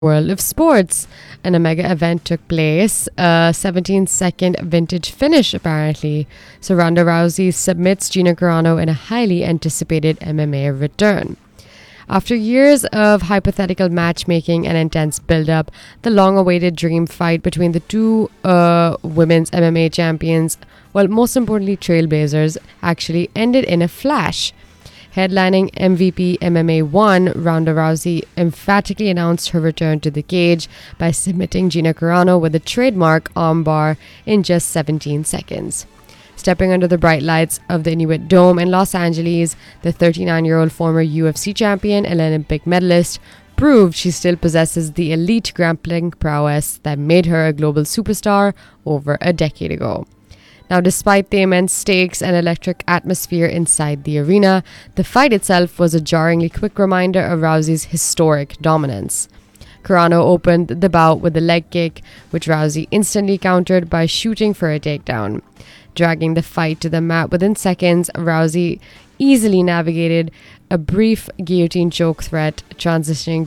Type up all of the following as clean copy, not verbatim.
World of Sports. And a mega event took place, a 17-second vintage finish apparently. So Ronda Rousey submits Gina Carano in a highly anticipated MMA return. After years of hypothetical matchmaking and intense build-up, the long-awaited dream fight between the two women's MMA champions, well, most importantly trailblazers, actually ended in a flash. Headlining MVP MMA 1, Ronda Rousey emphatically announced her return to the cage by submitting Gina Carano with a trademark armbar in just 17 seconds. Stepping under the bright lights of the Inuit Dome in Los Angeles, the 39-year-old former UFC champion and Olympic medalist proved she still possesses the elite grappling prowess that made her a global superstar over a decade ago. Now, despite the immense stakes and electric atmosphere inside the arena, the fight itself was a jarringly quick reminder of Rousey's historic dominance. Carano opened the bout with a leg kick, which Rousey instantly countered by shooting for a takedown. Dragging the fight to the mat within seconds, Rousey easily navigated a brief guillotine choke threat, transitioning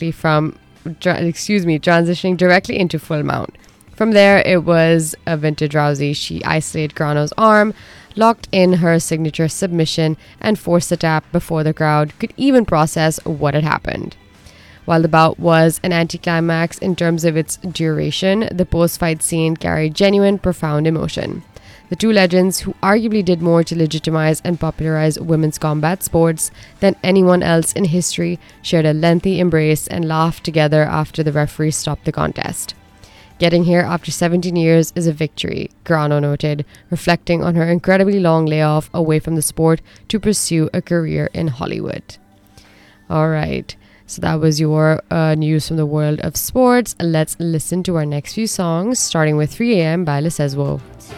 directly into full mount. From there, it was a vintage Rousey. She isolated Carano's arm, locked in her signature submission, and forced a tap before the crowd could even process what had happened. While the bout was an anticlimax in terms of its duration, the post-fight scene carried genuine, profound emotion. The two legends, who arguably did more to legitimize and popularize women's combat sports than anyone else in history, shared a lengthy embrace and laughed together after the referee stopped the contest. Getting here after 17 years is a victory, Carano noted, reflecting on her incredibly long layoff away from the sport to pursue a career in Hollywood. All right, so that was your news from the world of sports. Let's listen to our next few songs, starting with 3 a.m. by Le Ceswo.